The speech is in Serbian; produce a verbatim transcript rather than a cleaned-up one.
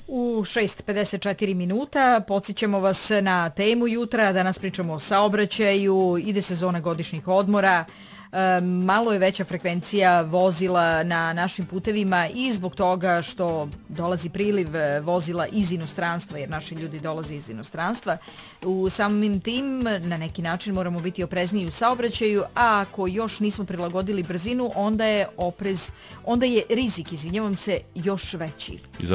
U šest pedeset četiri minuta podsjećamo vas na temu jutra. Danas pričamo o saobraćaju, ide sezona godišnjih odmora. Malo je veća frekvencija vozila na našim putevima i zbog toga što dolazi priliv vozila iz inostranstva, jer naši ljudi dolaze iz inostranstva. U samim tim, na neki način moramo biti oprezniji u saobraćaju, a ako još nismo prilagodili brzinu, onda je oprez, onda je rizik, izvinjavam se, još veći.